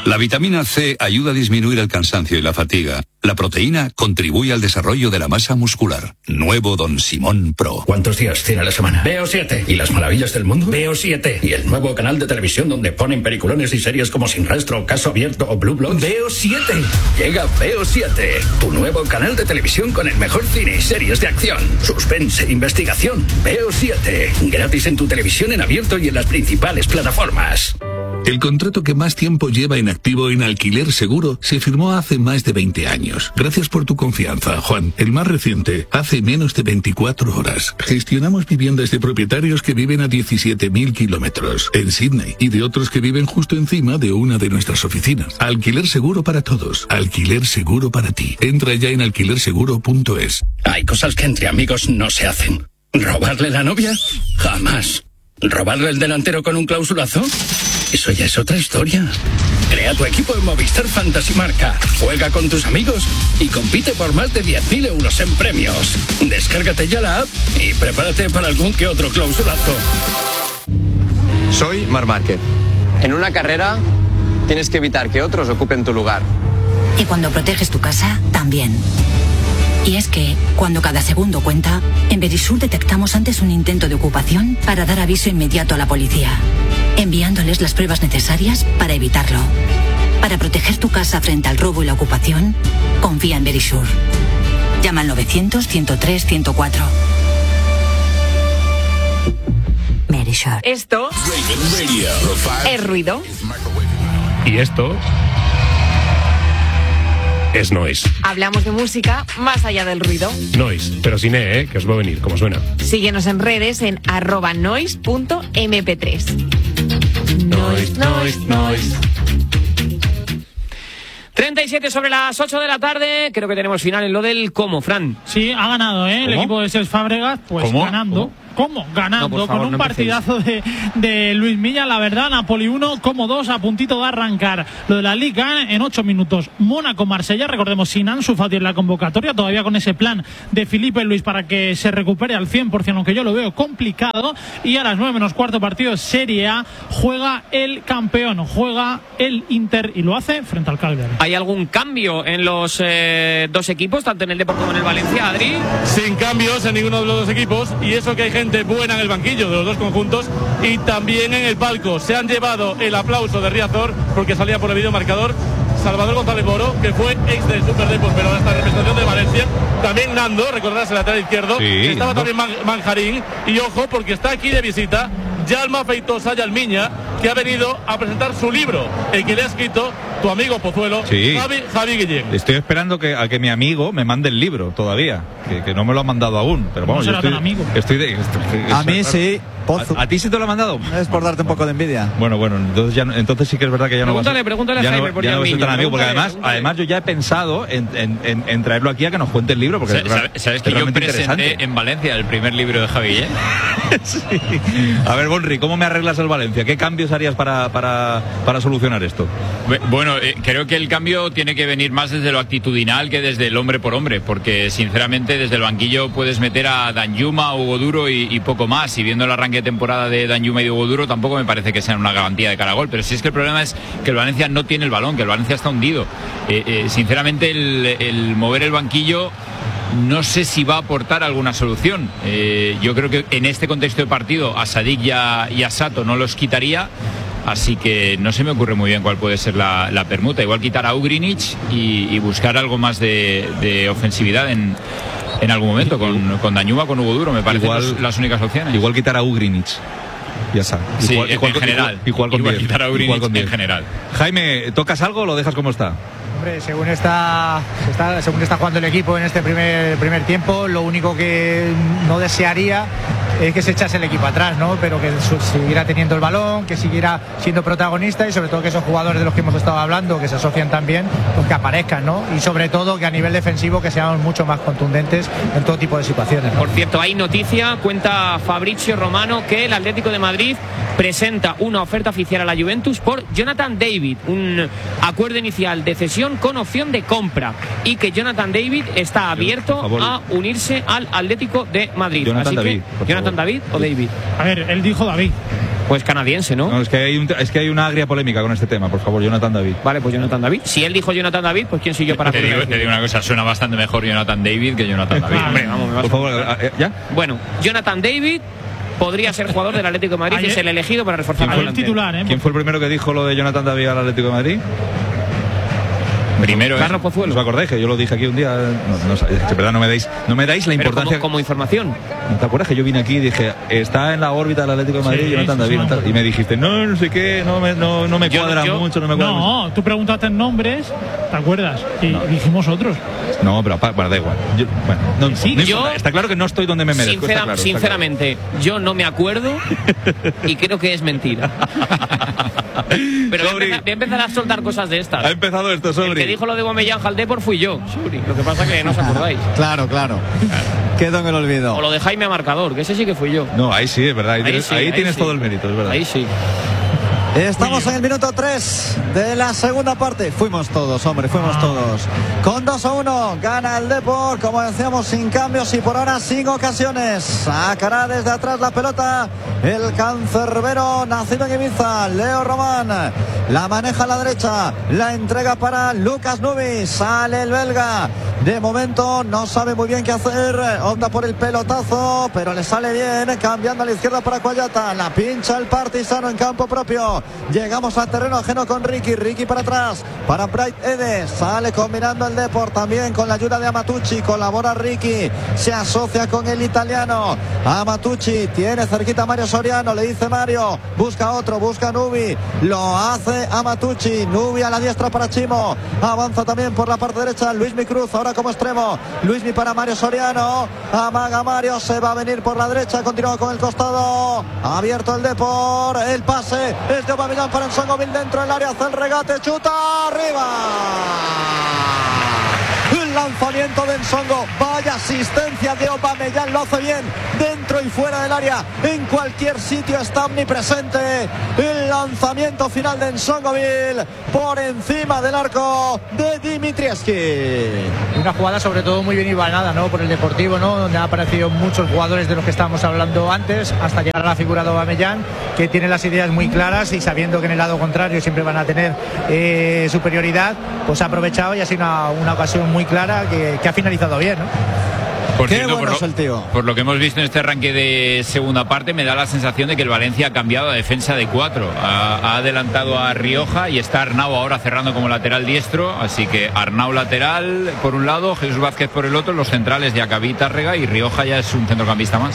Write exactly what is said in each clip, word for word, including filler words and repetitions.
La vitamina C ayuda a disminuir el cansancio y la fatiga. La proteína contribuye al desarrollo de la masa muscular. Nuevo Don Simón Pro. ¿Cuántos días tiene la semana? Veo siete. ¿Y las maravillas del mundo? Veo siete. ¿Y el nuevo canal de televisión donde ponen peliculones y series como Sin Rastro, Caso Abierto o Blue Bloods? Veo siete. Llega Veo siete. Tu nuevo canal de televisión con el mejor cine y series de acción, suspense, investigación. Veo siete. Gratis en tu televisión en abierto y en las principales plataformas. El contrato que más tiempo lleva en activo en Alquiler Seguro se firmó hace más de veinte años. Gracias por tu confianza, Juan. El más reciente, hace menos de veinticuatro horas. Gestionamos viviendas de propietarios que viven a diecisiete mil kilómetros en Sydney y de otros que viven justo encima de una de nuestras oficinas. Alquiler Seguro para todos. Alquiler Seguro para ti. Entra ya en alquiler seguro punto es. Hay cosas que entre amigos no se hacen. ¿Robarle la novia? Jamás. ¿Robarle el delantero con un clausulazo? Eso ya es otra historia. Crea tu equipo en Movistar Fantasy Marca. Juega con tus amigos y compite por más de diez mil euros en premios. Descárgate ya la app y prepárate para algún que otro clausulazo. Soy Marc Márquez. En una carrera tienes que evitar que otros ocupen tu lugar. Y cuando proteges tu casa, también. Y es que, cuando cada segundo cuenta, en Verisur detectamos antes un intento de ocupación para dar aviso inmediato a la policía, enviándoles las pruebas necesarias para evitarlo. Para proteger tu casa frente al robo y la ocupación, confía en Verisur. Llama al novecientos, ciento tres, ciento cuatro. Verisur. Esto es ruido. Y esto es noise. Hablamos de música más allá del ruido. Noise, pero sin E, ¿eh? Que os va a venir, como suena. Síguenos en redes en arroba noise punto eme pe tres. Noise, noise, noise. treinta y siete sobre las ocho de la tarde. Creo que tenemos final en lo del cómo, Fran. Sí, ha ganado, ¿eh? El equipo de Cesc Fábregas, pues ¿Cómo? ganando. ¿Cómo? ¿Cómo? Ganando, No, por favor, con un no partidazo de, de Luis Milla, la verdad. Napoli uno, como dos, a puntito de arrancar lo de la Liga en ocho minutos. Mónaco-Marsella, recordemos, sin Ansu Fati en la convocatoria, todavía con ese plan de Felipe Luis para que se recupere al cien por ciento, aunque yo lo veo complicado. Y a las nueve menos cuarto partido, Serie A, juega el campeón, juega el Inter y lo hace frente al Cagliari. ¿Hay algún cambio en los eh, dos equipos, tanto en el Depor como en el Valencia, Adri? Sin cambios en ninguno de los dos equipos, y eso que hay gente buena en el banquillo de los dos conjuntos y también en el palco. Se han llevado el aplauso de Riazor porque salía por el videomarcador Salvador González Moro, que fue ex del Super Depor, pero ahora está en representación de Valencia. También Nando, recordarás el lateral izquierdo. Sí, estaba Nando. también Man- Manjarín, y ojo porque está aquí de visita Yalma Feitosa Yalmiña, que ha venido a presentar su libro, el que le ha escrito tu amigo Pozuelo, Sí. Javi, Javi Guillén. Estoy esperando que, a que mi amigo me mande el libro todavía, que, que no me lo ha mandado aún. Pero ¿Cómo vamos, yo será estoy, tan amigo? estoy de, estoy- A mí claro. sí, Pozo. ¿A, a ti sí te lo ha mandado? Es por darte un poco de envidia. Bueno, bueno, entonces ya no- entonces sí que es verdad que ya no va a Pregúntale, ser, pregúntale a ya Jaime no, por ya no va a ser Yalmiña, tan amigo, porque pregúntale, además, pregúntale. además yo ya he pensado en, en, en, en traerlo aquí a que nos cuente el libro, porque es, ¿Sabes, sabes es que yo realmente presenté interesante. en Valencia el primer libro de Javi Guillén? Sí. A ver, Bonri, ¿cómo me arreglas el Valencia? ¿Qué cambios harías para, para, para solucionar esto? Bueno, eh, creo que el cambio tiene que venir más desde lo actitudinal que desde el hombre por hombre, porque sinceramente desde el banquillo puedes meter a Danjuma, Hugo Duro y, y poco más, y viendo el arranque de temporada de Danjuma y de Hugo Duro tampoco me parece que sean una garantía de cara a gol, pero sí es que el problema es que el Valencia no tiene el balón, que el Valencia está hundido. Eh, eh, sinceramente el, el mover el banquillo no sé si va a aportar alguna solución. Eh, yo creo que en este contexto de partido a Sadik y a, y a Sato no los quitaría, así que no se me ocurre muy bien cuál puede ser la, la permuta. Igual quitar a Ugrinic y, y buscar algo más de, de ofensividad en, en algún momento, con, con Danjuma, con Hugo Duro, me parecen Igual- los- las únicas opciones. Igual quitar a Ugrinic. Ya está. Sí, Igual- en igual- general. Igual, igual con Igual diez. quitar a Ugrinic Igual con en diez. general. Jaime, ¿tocas algo o lo dejas como está? Hombre, según está, está, según está jugando el equipo en este primer, primer tiempo, lo único que no desearía es que se echase el equipo atrás, ¿no? Pero que su- siguiera teniendo el balón, que siguiera siendo protagonista y sobre todo que esos jugadores de los que hemos estado hablando, que se asocian también, pues que aparezcan, ¿no? Y sobre todo que a nivel defensivo que seamos mucho más contundentes en todo tipo de situaciones, ¿no? Por cierto, hay noticia, cuenta Fabrizio Romano, que el Atlético de Madrid presenta una oferta oficial a la Juventus por Jonathan David, un acuerdo inicial de cesión con opción de compra, y que Jonathan David está abierto Por favor. a unirse al Atlético de Madrid. Jonathan Así que, David, por Jonathan favor. David o David. A ver, él dijo David. Pues canadiense, ¿no? No, es que hay un, es que hay una agria polémica con este tema, por favor, Jonathan David. Vale, pues Jonathan David. Si él dijo Jonathan David, pues ¿quién soy yo para te digo, te digo una cosa, suena bastante mejor Jonathan David que Jonathan David. Ah, hombre, vamos, me vas por favor, ¿ya? Bueno, Jonathan David podría ser jugador del Atlético de Madrid, Ayer, es el elegido para reforzar la delantera. Titular, ¿eh? ¿Quién fue el primero que dijo lo de Jonathan David al Atlético de Madrid? Primero, Carlos Pozuelo. ¿Os acordáis que yo lo dije aquí un día? No, no, de verdad no me dais, no me dais la Pero importancia. como, como información. ¿No te acuerdas que yo vine aquí y dije, está en la órbita del Atlético de Madrid, Sí, Jonathan sí, David? sí, no, sí. Y me dijiste, no, no sé qué, no me, no, no me Yo- cuadra yo- mucho, no me cuadra mucho. No, tú preguntaste nombres, ¿te acuerdas? Y No. dijimos otros. No, pero pa- bueno, da igual. Yo, bueno, no, Sí, no yo- importa. Está claro que no estoy donde me merezco. Sincera- está claro, está sinceramente, yo no me acuerdo y creo que es mentira. Pero voy a, Sobri. empezar, voy a empezar a soltar cosas de estas. claro. Ha empezado esto, El que Sobri. dijo lo de Aubameyang al Depor fui yo, Sobri. Lo que pasa que no os acordáis. Claro, claro. Quedó en el olvido. O lo de Jaime a marcador, que ese sí que fui yo. No, ahí sí, es verdad. Ahí, Ahí tienes, sí, ahí ahí tienes sí. todo el mérito, es verdad. Ahí sí. Estamos en el minuto tres de la segunda parte. Fuimos todos, hombre, fuimos todos. Con dos a uno gana el Depor, como decíamos, sin cambios y por ahora sin ocasiones. Sacará desde atrás la pelota el cancerbero nacido en Ibiza, Leo Román. La maneja a la derecha, la entrega para Lucas Nubi. Sale el belga. De momento no sabe muy bien qué hacer. Opta por el pelotazo, pero le sale bien. Cambiando a la izquierda para Cuayata. La pincha el Partisano en campo propio. Llegamos al terreno ajeno con Ricky. Ricky para atrás para Bright Edes. Sale combinando el Depor también con la ayuda de Amatucci. Colabora Ricky. Se asocia con el italiano. Amatucci tiene cerquita a Mario Soriano. Le dice Mario. Busca otro. Busca Nubi. Lo hace Amatucci. Nubi a la diestra para Chimo. Avanza también por la parte derecha Luismi Cruz. Ahora como extremo. Luismi para Mario Soriano. Amaga Mario. Se va a venir por la derecha. Continúa con el costado. Abierto el Depor. El pase es de Aubameyang para Nsongoville dentro del área. Hace el regate. Chuta arriba. El lanzamiento de Nsongo. Vaya asistencia de Aubameyang. Lo hace bien dentro y fuera del área. En cualquier sitio está omnipresente. El lanzamiento final de Nsongoville por encima del arco de Dimitrievski. Una jugada sobre todo muy bien hilvanada, ¿no? Por el Deportivo, ¿no? Donde han aparecido muchos jugadores de los que estábamos hablando antes, hasta llegar a la figura de Aubameyang, que tiene las ideas muy claras y sabiendo que en el lado contrario siempre van a tener eh, superioridad, pues ha aprovechado y ha sido una, una ocasión muy clara que, que ha finalizado bien, ¿no? Por Qué cierto, bueno por, es el tío. lo, por lo que hemos visto en este arranque de segunda parte, me da la sensación de que el Valencia ha cambiado a defensa de cuatro. Ha, ha adelantado a Rioja y está Arnau ahora cerrando como lateral diestro. Así que Arnau lateral por un lado, Jesús Vázquez por el otro, los centrales de Acabí, Tárrega, y Rioja ya es un centrocampista más.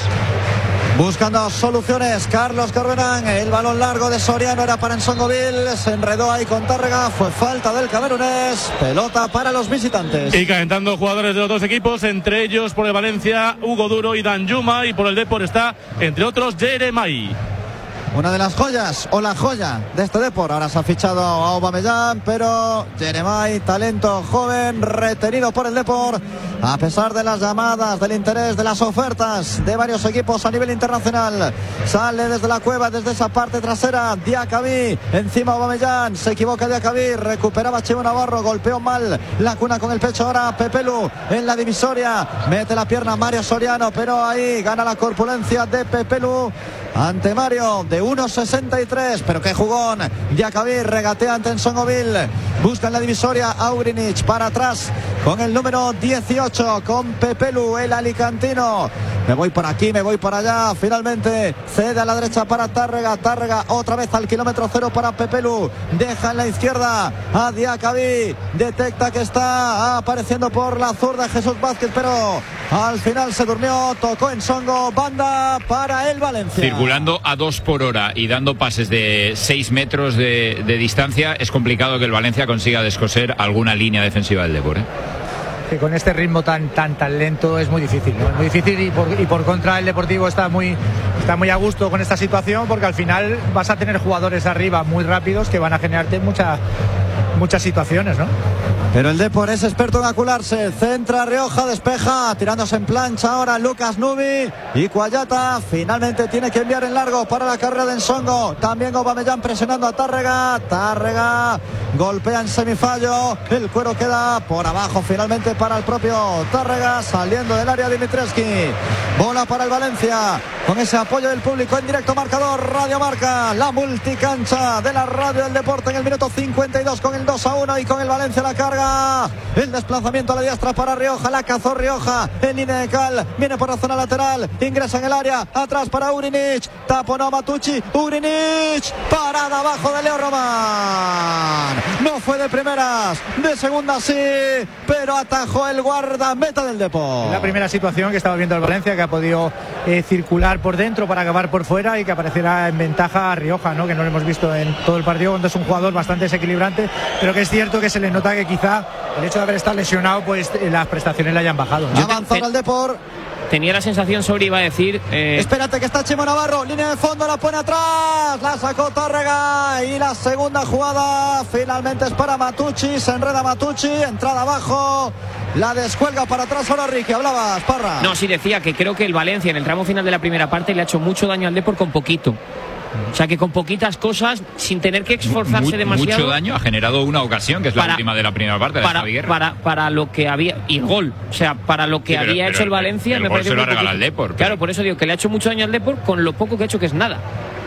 Buscando soluciones, Carlos Corberán. El balón largo de Soriano era para Nsongoville. Se enredó ahí con Tárrega. Fue falta del camerunés. Pelota para los visitantes. Y calentando jugadores de los dos equipos, entre ellos por el Valencia, Hugo Duro y Danjuma, y por el Depor está, entre otros, Jeremai. Una de las joyas, o la joya de este Depor. Ahora se ha fichado a Aubameyang, pero Jeremai, talento joven, retenido por el Depor, a pesar de las llamadas, del interés, de las ofertas de varios equipos a nivel internacional. Sale desde la cueva, desde esa parte trasera, Diacabí, encima Aubameyang, se equivoca Diacabí, recuperaba Chimo Navarro, golpeó mal la cuna con el pecho. Ahora Pepelu en la divisoria, mete la pierna Mario Soriano, pero ahí gana la corpulencia de Pepelu ante Mario, de uno sesenta y tres, pero qué jugón. Diacabí regatea ante Nsongoville, busca en la divisoria Augrinich para atrás con el número dieciocho, con Pepelu, el alicantino. Me voy por aquí, me voy por allá. Finalmente cede a la derecha para Tárrega. Tárrega otra vez al kilómetro cero para Pepelu. Deja en la izquierda a Diacabí. Detecta que está apareciendo por la zurda Jesús Vázquez, pero al final se durmió. Tocó en Songo. Banda para el Valencia. Circulando a dos por hora y dando pases de seis metros de, de distancia, es complicado que el Valencia consiga descoser alguna línea defensiva del Depor, ¿eh? Que con este ritmo tan tan tan lento es muy difícil, ¿no? Es muy difícil y por, y por contra el Deportivo está muy está muy a gusto con esta situación, porque al final vas a tener jugadores arriba muy rápidos que van a generarte muchas muchas situaciones, ¿no? Pero el Depor es experto en acularse. Centra Rioja, despeja, tirándose en plancha ahora Lucas Nubi. Y Cuayata finalmente tiene que enviar en largo para la carrera de Ensongo. También Aubameyang presionando a Tárrega. Tárrega golpea en semifallo. El cuero queda por abajo finalmente para el propio Tárrega. Saliendo del área Dimitrescu. Bola para el Valencia. Con ese apoyo del público en directo marcador. Radio Marca, la multicancha de la radio del deporte en el minuto cincuenta y dos con el dos a uno y con el Valencia la carga. El desplazamiento a la diestra para Rioja. La cazó Rioja en línea de cal. Viene por la zona lateral. Ingresa en el área. Atrás para Ugrinic. Taponó a Matucci. Ugrinic. Parada abajo de Leo Román. No fue de primeras. De segunda sí. Pero atajó el guardameta del Depor. Es la primera situación que estaba viendo el Valencia, que ha podido eh, circular por dentro para acabar por fuera y que aparecerá en ventaja a Rioja, ¿no? Que no lo hemos visto en todo el partido, cuando es un jugador bastante desequilibrante, pero que es cierto que se le nota que quizá el hecho de haber estado lesionado, pues las prestaciones le hayan bajado, ¿no? Avanzando el Depor. Tenía la sensación, sobre iba a decir eh... espérate que está Chimo Navarro, línea de fondo, la pone atrás, la sacó Tárrega y la segunda jugada finalmente es para Matucci. Se enreda Matucci, entrada abajo, la descuelga para atrás. Ahora Ricky, hablabas, Parra. No, sí, decía que creo que el Valencia en el tramo final de la primera parte le ha hecho mucho daño al Depor con poquito. O sea, que con poquitas cosas, sin tener que esforzarse Mu demasiado. Mucho daño, ha generado una ocasión, que es para, la última de la primera parte, para, de Javi Guerra. Para, para lo que había. Y gol. O sea, para lo que sí, pero, había pero, hecho el Valencia, el me gol parece se lo ha muy regalado al Depor. Claro, por eso digo que le ha hecho mucho daño al Depor con lo poco que ha hecho, que es nada.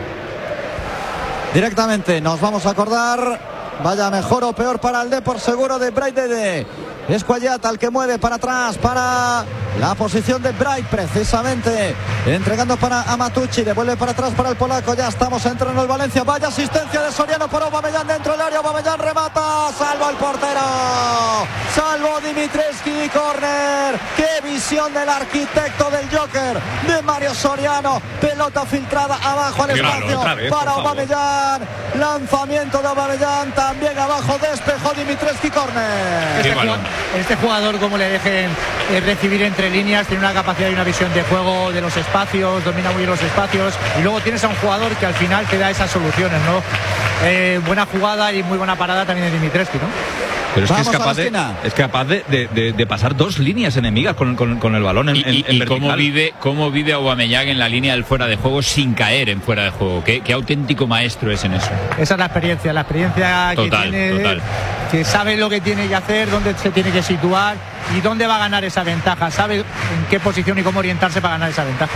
Directamente nos vamos a acordar. Vaya mejor o peor para el Depor, seguro, de Bright Dede. Es Cuayata el que mueve para atrás para la posición de Bright, precisamente entregando para Matucci, devuelve para atrás para el polaco. Ya estamos entrando el Valencia. Vaya asistencia de Soriano para Aubameyang dentro del área. Aubameyang remata, salvo el portero, salvo Dimitrescu. Córner. Qué visión del arquitecto del Joker de Mario Soriano. Pelota filtrada abajo al espacio para Aubameyang. Lanzamiento de Aubameyang también abajo, despejó Dimitrescu. Córner. Este, jugador, este jugador, como le dejen eh, recibir entre líneas, tiene una capacidad y una visión de juego de los espacios, domina muy bien los espacios, y luego tienes a un jugador que al final te da esas soluciones, ¿no? Eh, buena jugada y muy buena parada también de Dimitrescu, ¿no? Pero es que es capaz, de, es capaz de, de, de, de pasar dos líneas enemigas con, con, con el balón en, y, en, y, en y vertical. cómo vive, cómo vive Aubameyang en la línea del fuera de juego sin caer en fuera de juego. Qué, qué auténtico maestro es en eso. Esa es la experiencia, la experiencia total, que tiene, total. que sabe lo que tiene que hacer, dónde se tiene que situar y dónde va a ganar esa ventaja, sabe en qué posición y cómo orientarse para ganar esa ventaja,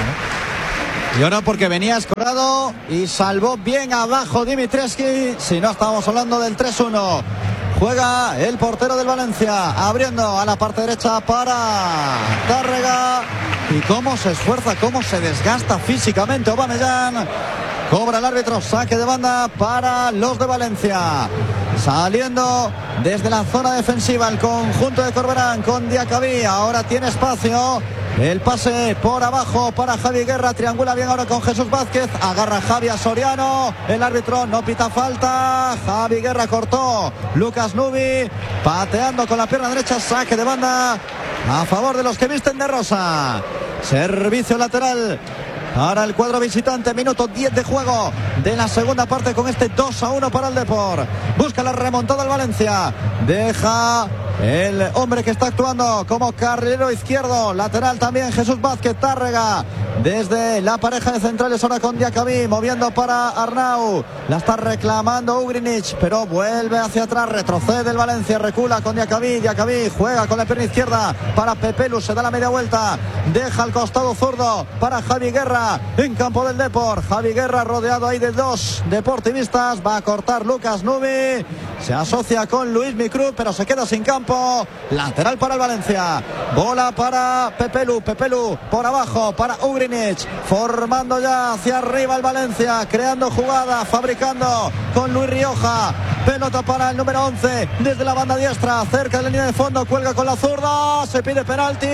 ¿no? Y ahora porque venía escorado y salvó bien abajo Dimitrescu. Si no, estábamos hablando del tres uno. Juega el portero del Valencia, abriendo a la parte derecha para Tárrega. Y cómo se esfuerza, cómo se desgasta físicamente Aubameyang. Cobra el árbitro, saque de banda para los de Valencia. Saliendo desde la zona defensiva el conjunto de Corberán con Diacabí. Ahora tiene espacio. El pase por abajo para Javi Guerra. Triangula bien ahora con Jesús Vázquez. Agarra Javi a Soriano. El árbitro no pita falta. Javi Guerra cortó. Lucas Nubi pateando con la pierna derecha. Saque de banda a favor de los que visten de rosa. Servicio lateral para el cuadro visitante. Minuto diez de juego de la segunda parte con este dos a uno para el Depor. Busca la remontada el Valencia. Deja el hombre que está actuando como carrilero izquierdo. Lateral también Jesús Vázquez. Tárrega desde la pareja de centrales ahora con Diacabí. Moviendo para Arnau. La está reclamando Ugrinic, pero vuelve hacia atrás. Retrocede el Valencia. Recula con Diacabí. Diacabí juega con la pierna izquierda para Pepelu. Se da la media vuelta. Deja al costado zurdo para Javi Guerra en campo del Depor. Javi Guerra rodeado ahí de dos deportivistas. Va a cortar Lucas Nubi. Se asocia con Luis Micru, pero se queda sin campo. Lateral para el Valencia. Bola para Pepelu. Pepelu por abajo para Ugrinic. Formando ya hacia arriba el Valencia. Creando jugada. Fabricando con Luis Rioja. Pelota para el número once. Desde la banda diestra. Cerca de la línea de fondo. Cuelga con la zurda. Se pide penalti.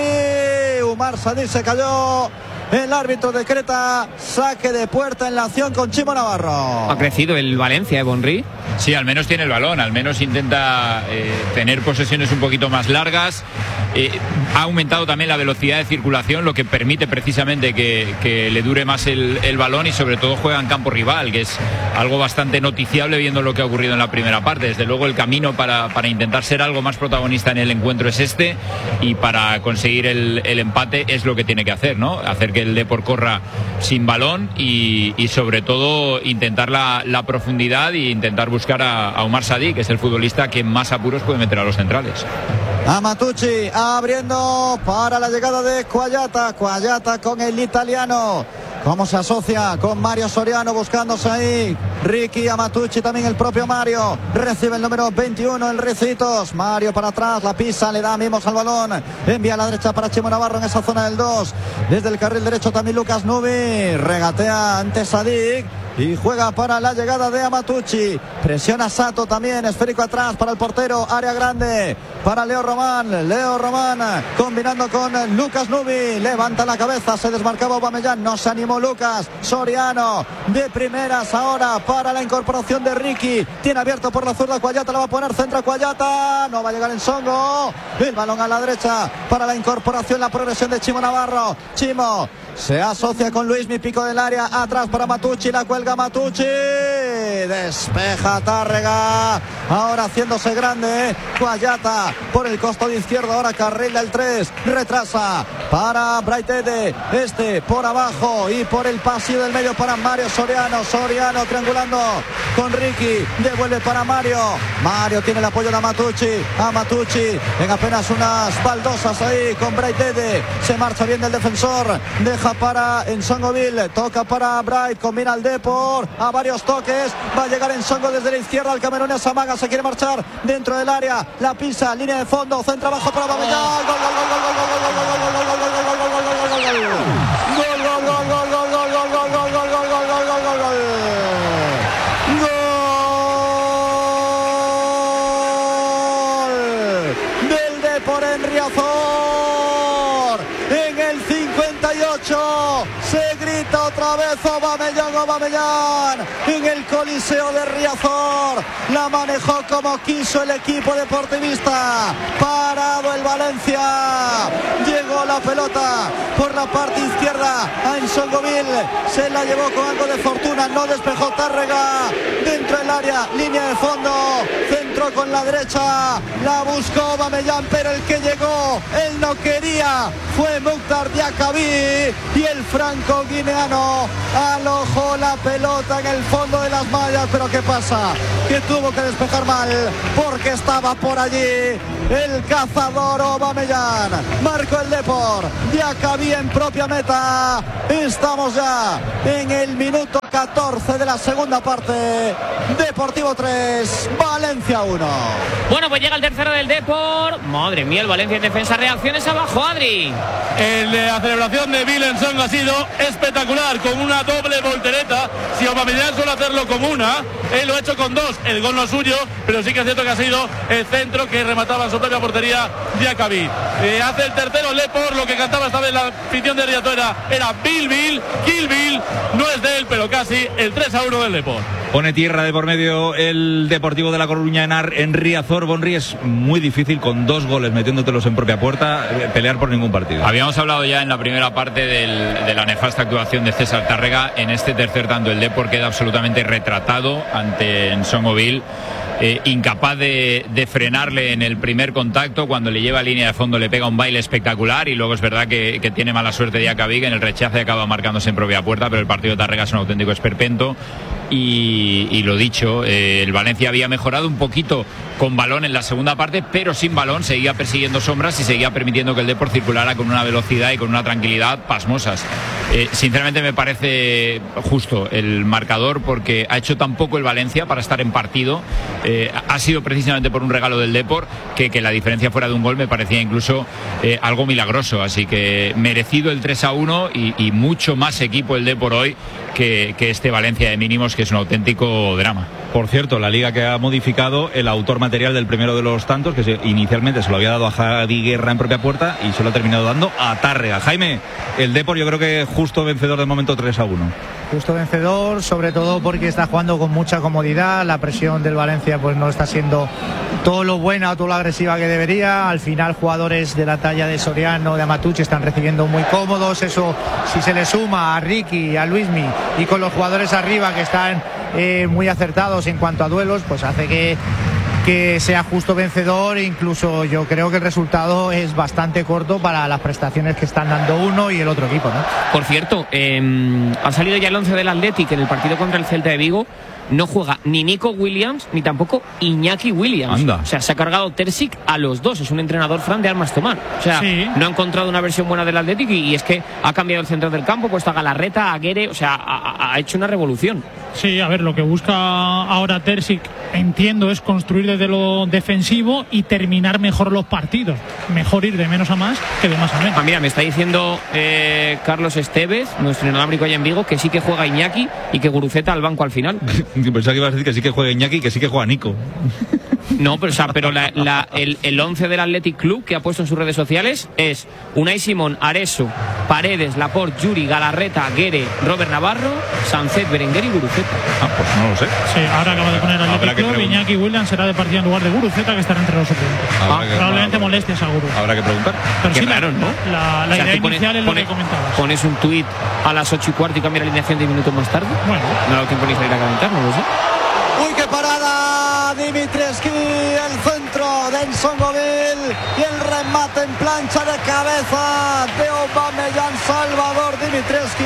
Umar Sadir se cayó. El árbitro decreta saque de puerta en la acción con Chimo Navarro. Ha crecido el Valencia, ¿eh, Bonri? Sí, al menos tiene el balón, al menos intenta eh, tener posesiones un poquito más largas. Eh, ha aumentado también la velocidad de circulación, lo que permite precisamente que, que le dure más el, el balón, y sobre todo juega en campo rival, que es algo bastante noticiable viendo lo que ha ocurrido en la primera parte. Desde luego el camino para, para intentar ser algo más protagonista en el encuentro es este, y para conseguir el, el empate es lo que tiene que hacer, ¿no? Hacer que el Depor corra sin balón y, y sobre todo intentar la, la profundidad e intentar buscar a, a Oumar Sadik, que es el futbolista que más apuros puede meter a los centrales. Amatucci abriendo para la llegada de Cuagliata. Cuagliata con el italiano. Cómo se asocia con Mario Soriano, buscándose ahí Ricky Amatucci, también el propio Mario. Recibe el número veintiuno, el Ricitos. Mario para atrás, la pisa, le da mimos al balón. Envía a la derecha para Chimo Navarro en esa zona del dos. Desde el carril derecho también Lucas Nubi. Regatea ante Sadik y juega para la llegada de Amatucci. Presiona Sato también, esférico atrás para el portero, área grande para Leo Román. Leo Román combinando con Lucas Nubi. Levanta la cabeza, se desmarcaba Aubameyang, no se animó Lucas. Soriano de primeras ahora para la incorporación de Ricky. Tiene abierto por la zurda Cuagliata, la va a poner, centra Cuagliata, no va a llegar en Songo. El balón a la derecha para la incorporación, la progresión de Chimo Navarro. Chimo se asocia con Luis, mi pico del área, atrás para Matucci, la cuelga Matucci, despeja Tárrega, ahora haciéndose grande, Cuagliata por el costado izquierdo, ahora carrila el tres, retrasa para Braithwaite, este por abajo y por el pasillo del medio para Mario Soriano, Soriano triangulando con Ricky, devuelve para Mario, Mario tiene el apoyo de Amatucci, Amatucci en apenas unas baldosas ahí con Braithwaite, se marcha bien del defensor, deja para Nsongoville, toca para Bright, combina el Depor, a varios toques, va a llegar Nsongo desde la izquierda, el camerunés Amaga se quiere marchar dentro del área, la pisa, línea de fondo, centra abajo para Aubameyang, gol, gol, gol, gol, gol, gol, gol, gol, gol, gol, gol, gol, gol, gol, gol, gol, del Depor en Riazor, en el cincuenta y ocho, se grita otra vez Aubameyang, Aubameyang, en el Coliseo de Riazor, la manejó como quiso el equipo deportivista, parado el Valencia, llegó la pelota por la parte izquierda a Nsongoville, se la llevó con algo de fortuna, no despejó Tárrega, dentro del área, línea de fondo, centro con la derecha, la buscó Aubameyang, pero el que llegó, él no quería, fue Mukhtar Diakabi, y el franco-guineano alojó la pelota en el fondo de las mallas, pero ¿qué pasa? Que tuvo que despejar mal, porque estaba por allí el cazador Aubameyang, marcó el Depor, Diakabi en propia meta, estamos ya en el minuto catorce de la segunda parte, Deportivo tres, Valencia uno. Bueno, pues llega el tercero del Depor, madre mía, el Valencia en defensa, reacciones abajo, Adri. El, la celebración de Bill Nsongo ha sido espectacular, con una doble voltereta. Si Aubameyang suele hacerlo con una, él lo ha hecho con dos, el gol no es suyo, pero sí que es cierto que ha sido el centro que remataba en su propia portería Diakabi. Eh, hace el tercero Depor, lo que cantaba esta vez la afición de Riazor era, era Bill Bill, Kill Bill, no es de él, pero casi el tres a uno del Depor. Pone tierra de por medio el Deportivo de La Coruña en, Ar, en Riazor. Bonri, es muy difícil con dos goles metiéndotelos en propia puerta pelear por ningún partido. Habíamos hablado ya en la primera parte del, de la nefasta actuación de César Tárrega. En este tercer tanto el Depor queda absolutamente retratado ante Nsongoville. Eh, incapaz de, de frenarle en el primer contacto, cuando le lleva a línea de fondo le pega un baile espectacular, y luego es verdad que, que tiene mala suerte Diakabi, que en el rechace acaba marcándose en propia puerta, pero el partido de Tárrega es un auténtico esperpento. Y, y lo dicho, eh, el Valencia había mejorado un poquito con balón en la segunda parte, pero sin balón seguía persiguiendo sombras y seguía permitiendo que el Depor circulara con una velocidad y con una tranquilidad pasmosas. Eh, sinceramente me parece justo el marcador, porque ha hecho tan poco el Valencia para estar en partido. Eh, ha sido precisamente por un regalo del Depor que, que la diferencia fuera de un gol me parecía incluso eh, algo milagroso, así que merecido el tres a uno y, y mucho más equipo el Depor hoy que, que este Valencia de mínimos, que es un auténtico drama. Por cierto, la Liga que ha modificado el autor material del primero de los tantos, que se, inicialmente se lo había dado a Javi Guerra en propia puerta y se lo ha terminado dando a Tárrega. Jaime, el Depor yo creo que justo vencedor de momento tres a uno. Justo vencedor, sobre todo porque está jugando con mucha comodidad. La presión del Valencia pues no está siendo todo lo buena o todo lo agresiva que debería. Al final jugadores de la talla de Soriano, de Amatucci están recibiendo muy cómodos. Eso, si se le suma a Ricky, a Luismi y con los jugadores arriba que están eh, muy acertados en cuanto a duelos, pues hace que que sea justo vencedor. Incluso yo creo que el resultado es bastante corto para las prestaciones que están dando uno y el otro equipo, ¿no? Por cierto, eh, ha salido ya el once del Athletic en el partido contra el Celta de Vigo. No juega ni Nico Williams ni tampoco Iñaki Williams. Anda. O sea, se ha cargado Terzic a los dos. Es un entrenador Fran de armas tomar. O sea, sí. No ha encontrado una versión buena del Athletic y, y es que ha cambiado el centro del campo, puesto a Galarreta, a Aguirre. O sea, ha, ha hecho una revolución. Sí, a ver, lo que busca ahora Terzic, entiendo, es construir desde lo defensivo y terminar mejor los partidos. Mejor ir de menos a más que de más a menos. Ah, mira, me está diciendo eh, Carlos Esteves, nuestro inalámbrico allá en Vigo, que sí que juega Iñaki y que Guruceta al banco al final. Pensaba que ibas a decir que sí que juega Iñaki y que sí que juega Nico. No, pero, o sea, pero la, la, el, el once del Athletic Club que ha puesto en sus redes sociales es Unai Simón, Areso, Paredes, Laporte, Yuri, Galarreta, Guerre, Robert Navarro, Sancet, Berenguer y Guruceta. Ah, pues no lo sé. Sí, ahora acaba de poner el Athletic Club. Iñaki Williams será de partida en lugar de Guruceta, que estará entre los suplentes. Ah, probablemente que, molestias a Guru. Habrá que preguntar. Pero qué sí, raro, ¿no? La, la o sea, idea pones, inicial es lo pones, que comentabas. Pones un tuit a las ocho y cuarto y cambia la alineación diez minutos más tarde. Bueno. No ha dado tiempo ni salir a calentar, no lo sé. ¡Uy, qué parada! Dimitrescu, el centro de Nsongoville y el remate en plancha de cabeza de Aubameyang. Salvador Dimitrescu,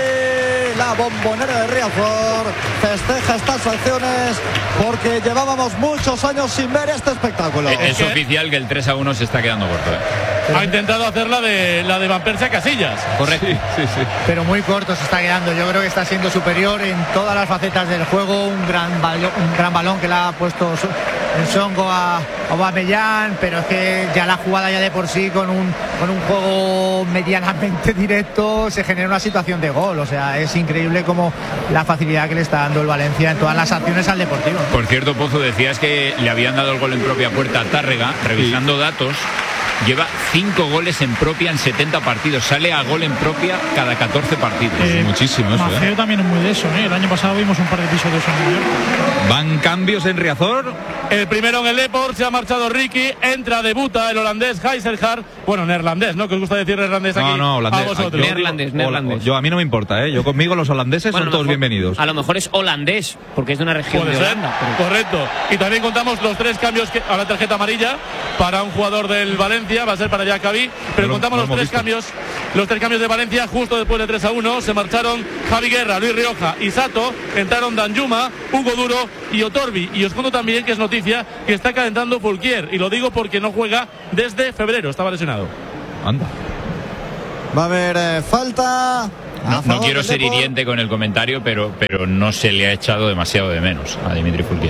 la bombonera de Riazor, festeja estas acciones porque llevábamos muchos años sin ver este espectáculo. Es, es oficial que el tres a uno se está quedando corto, ¿eh? Ha intentado hacer la de la de Van Persie a Casillas. Correcto. Sí, sí, sí. Pero muy corto se está quedando. Yo creo que está siendo superior en todas las facetas del juego. Un gran balón, un gran balón que le ha puesto Nsongo a Aubameyang, pero es que ya la jugada ya de por sí con un con un juego medianamente directo se genera una situación de gol. O sea, es increíble como la facilidad que le está dando el Valencia en todas las acciones al Deportivo. Por cierto, Pozo, decías que le habían dado el gol en propia puerta a Tárrega. Revisando sí. datos, lleva cinco goles en propia en setenta partidos. Sale a gol en propia cada catorce partidos. Eh, Muchísimo eso, Maffeo ¿eh? también es muy de eso, ¿eh? El año pasado vimos un par de episodios en New York. Van cambios en Riazor. El primero en el Depor, se ha marchado Ricky, entra, debuta el holandés Heiselhard. Bueno, neerlandés, ¿no? Que os gusta decir neerlandés aquí. No, no, holandés. A vosotros. Neerlandés, neerlandés. Yo, a mí no me importa, ¿eh? Yo conmigo los holandeses bueno, son todos mejor, bienvenidos. A lo mejor es holandés, porque es de una región Puede de ser, Holanda. Pero... correcto. Y también contamos los tres cambios que, a la tarjeta amarilla para un jugador del Valencia, va a ser para Jacabi. Pero no, contamos no los tres visto. cambios, los tres cambios de Valencia justo después de tres a uno. Se marcharon Javi Guerra, Luis Rioja y Sato. Entraron Danjuma, Hugo Duro y Otorbi. Y os cuento también que es noticia que está calentando Fulquier. Y lo digo porque no juega desde febrero, estaba lesionado. Anda. Va a haber eh, falta. No, no quiero ser hiriente con el comentario, pero, pero no se le ha echado demasiado de menos a Dimitri Fulquier.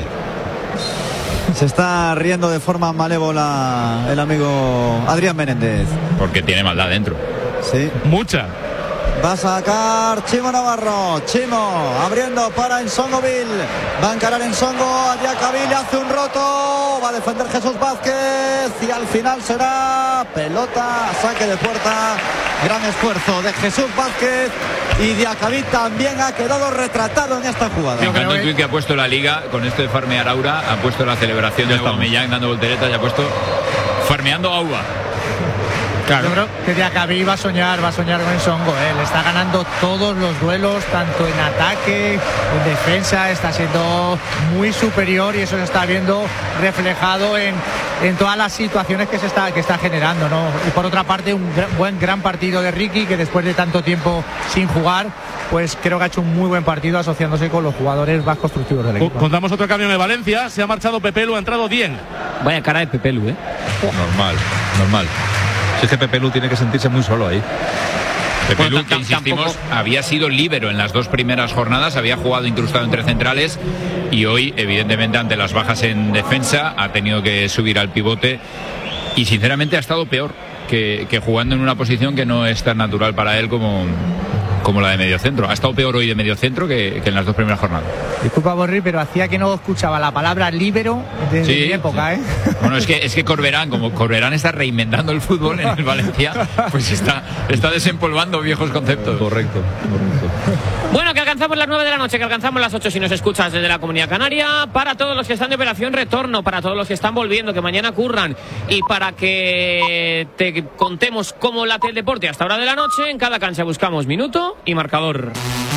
Se está riendo de forma malévola el amigo Adrián Menéndez. Porque tiene maldad dentro. Sí. Mucha. Va a sacar Chimo Navarro. Chimo abriendo para Nsongoville. Va a encarar Nsongo. A Diacabí le hace un roto. Va a defender Jesús Vázquez. Y al final será pelota, saque de puerta. Gran esfuerzo de Jesús Vázquez. Y Diacabí también ha quedado retratado en esta jugada. Me encanta el tuit que ha puesto la Liga con esto de farmear Aura. Ha puesto la celebración de Aubameyang dando volteretas y ha puesto farmeando Aura. Claro. Yo creo que Diacabí va a soñar, va a soñar con Nsongo, ¿eh? Le está ganando todos los duelos, tanto en ataque, en defensa, está siendo muy superior y eso se está viendo reflejado en, en todas las situaciones que se está, que está generando, ¿no? Y por otra parte, un gran, buen gran partido de Ricky, que después de tanto tiempo sin jugar, pues creo que ha hecho un muy buen partido asociándose con los jugadores más constructivos del equipo. Contamos otro cambio en Valencia, se ha marchado Pepelu, ha entrado Dien. Vaya cara de Pepelu, ¿eh? Normal, normal. Si es que Pepelu tiene que sentirse muy solo ahí. Pepelu, que insistimos, había sido líbero en las dos primeras jornadas, había jugado incrustado entre centrales y hoy, evidentemente, ante las bajas en defensa, ha tenido que subir al pivote y sinceramente ha estado peor que, que jugando en una posición que no es tan natural para él como, como la de mediocentro. Ha estado peor hoy de mediocentro que, que en las dos primeras jornadas. Disculpa, Borri, pero hacía que no escuchaba la palabra líbero desde Sí, mi época, sí. ¿eh? Bueno, es que, es que Corberán, como Corberán está reinventando el fútbol en el Valencia, pues está, está desempolvando viejos conceptos. Correcto, correcto. Bueno, que alcanzamos las nueve de la noche, que alcanzamos las ocho si nos escuchas desde la Comunidad Canaria, para todos los que están de operación retorno, para todos los que están volviendo, que mañana curran, y para que te contemos cómo late el deporte hasta hora de la noche. En cada cancha buscamos minuto y marcador.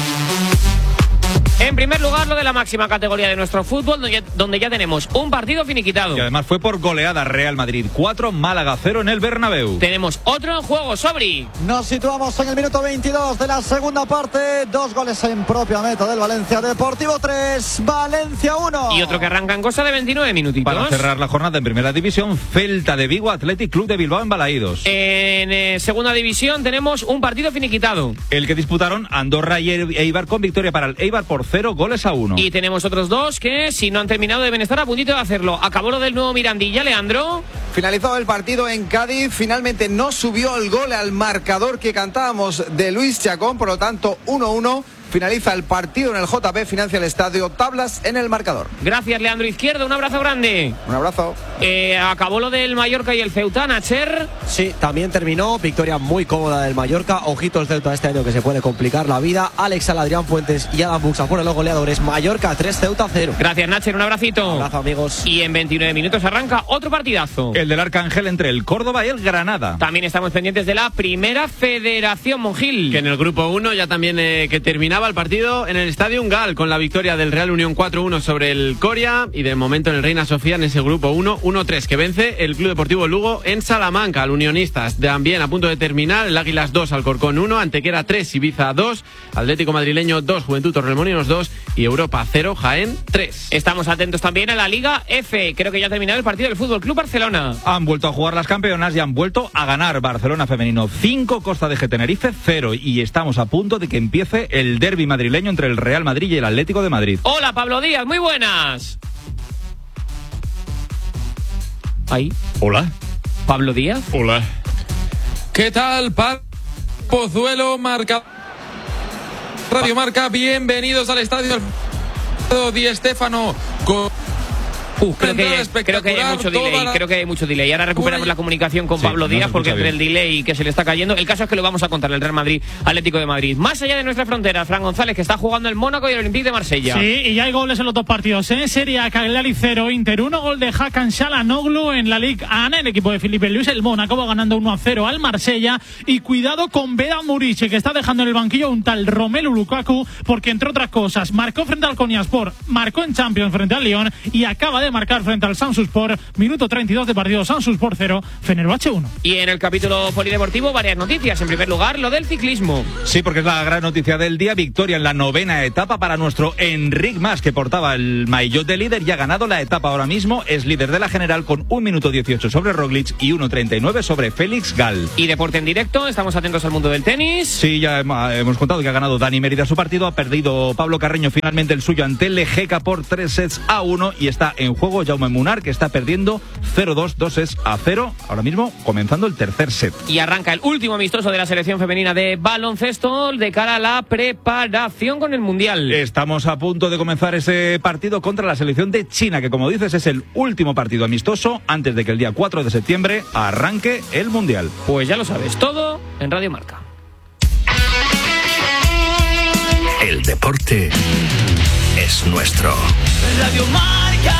En primer lugar, lo de la máxima categoría de nuestro fútbol, donde ya, donde ya tenemos un partido finiquitado. Y además fue por goleada. Real Madrid cuatro, Málaga cero en el Bernabéu. Tenemos otro en juego, Sobri. Nos situamos en el minuto veintidós de la segunda parte. Dos goles en propia meta del Valencia. Deportivo tres, Valencia uno. Y otro que arranca en cosa de veintinueve minutitos. Para cerrar la jornada en primera división, Celta de Vigo, Athletic Club de Bilbao en Balaídos. En eh, segunda división tenemos un partido finiquitado. El que disputaron Andorra y Eibar, con victoria para el Eibar por cero goles a uno. Y tenemos otros dos que, si no han terminado, deben estar a puntito de hacerlo. Acabó lo del nuevo Mirandilla, Leandro. Finalizado el partido en Cádiz, finalmente no subió el gol al marcador que cantábamos de Luis Chacón, por lo tanto uno uno. Finaliza el partido en el J P, financia el estadio, tablas en el marcador. Gracias, Leandro Izquierdo, un abrazo grande. Un abrazo. Eh, acabó lo del Mallorca y el Ceuta, Nacher. Sí, también terminó, victoria muy cómoda del Mallorca. Ojitos Ceuta este año, que se puede complicar la vida. Alex Al, Adrián Fuentes y Adam Buxa fueron los goleadores. Mallorca tres, Ceuta cero. Gracias, Nacher, un abracito. Un abrazo, amigos. Y en veintinueve minutos arranca otro partidazo. El del Arcángel entre el Córdoba y el Granada. También estamos pendientes de la Primera Federación, Monjil. Que en el grupo uno ya también eh, que terminaba el partido en el Estadio Ungal, con la victoria del Real Unión cuatro uno sobre el Coria, y de momento en el Reina Sofía en ese grupo uno, uno tres, que vence el Club Deportivo Lugo en Salamanca al Unionistas. También a punto de terminar el Águilas dos, Alcorcón uno, Antequera tres, Ibiza dos, Atlético Madrileño dos, Juventud Torremolinos dos y Europa cero, Jaén tres. Estamos atentos también a la Liga F. Creo que ya ha terminado el partido del Fútbol Club Barcelona. Han vuelto a jugar las campeonas y han vuelto a ganar. Barcelona femenino cinco, Costa de G Tenerife cero, y estamos a punto de que empiece el derbi madrileño entre el Real Madrid y el Atlético de Madrid. Hola, Pablo Díaz, muy buenas. Ahí. Hola. Pablo Díaz. Hola. ¿Qué tal, Pablo Pozuelo? Marca. Radio Marca, bienvenidos al estadio Di Stéfano. Con... Uh, creo, que, creo que hay mucho delay, la... creo que hay mucho delay. Ahora recuperamos la comunicación con sí, Pablo Díaz, no porque entre bien. el delay que se le está cayendo, el caso es que lo vamos a contar, el Real Madrid, Atlético de Madrid. Más allá de nuestras fronteras, Fran González, que está jugando el Mónaco y el Olympique de Marsella. Sí, y ya hay goles en los dos partidos, ¿eh? Serie A, Cagliari cero, Inter uno, gol de Hakan Çalhanoğlu en la Ligue uno, el equipo de Felipe Luis. El Mónaco va ganando uno a cero al Marsella, y cuidado con Vedat Murici, que está dejando en el banquillo un tal Romelu Lukaku, porque entre otras cosas, marcó frente al Konyaspor, marcó en Champions frente al Lyon, y acaba de marcar frente al Samsunspor, minuto treinta y dos de partido, Samsunspor cero, Fenerbahce uno. Y en el capítulo polideportivo, varias noticias. En primer lugar, lo del ciclismo. Sí, porque es la gran noticia del día. Victoria en la novena etapa para nuestro Enric Mas, que portaba el maillot de líder y ha ganado la etapa ahora mismo. Es líder de la general con un minuto dieciocho sobre Roglic y uno treinta y nueve sobre Félix Gal. Y deporte en directo, estamos atentos al mundo del tenis. Sí, ya hemos contado que ha ganado Dani Mérida su partido, ha perdido Pablo Carreño finalmente el suyo ante Lejeca por tres sets a uno, y está en juego Jaume Munar, que está perdiendo cero dos, dos sets a cero, ahora mismo comenzando el tercer set. Y arranca el último amistoso de la selección femenina de baloncesto de cara a la preparación con el Mundial. Estamos a punto de comenzar ese partido contra la selección de China, que como dices es el último partido amistoso antes de que el día cuatro de septiembre arranque el Mundial. Pues ya lo sabes, todo en Radio Marca. El deporte es nuestro. Radio Marca.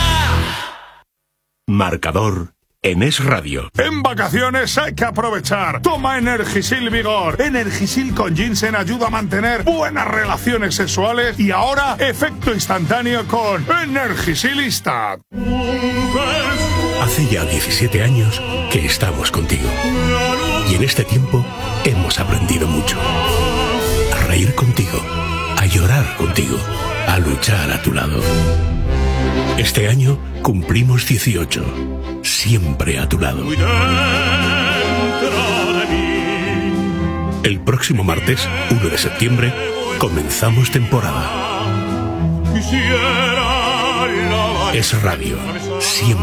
Marcador en Es Radio. En vacaciones hay que aprovechar. Toma Energisil Vigor. Energisil con ginseng ayuda a mantener buenas relaciones sexuales, y ahora efecto instantáneo con Energisilista. Hace ya diecisiete años que estamos contigo, y en este tiempo hemos aprendido mucho. A reír contigo, a llorar contigo, a luchar a tu lado. Este año cumplimos dieciocho, siempre a tu lado. El próximo martes, uno de septiembre, comenzamos temporada. Es Radio, siempre.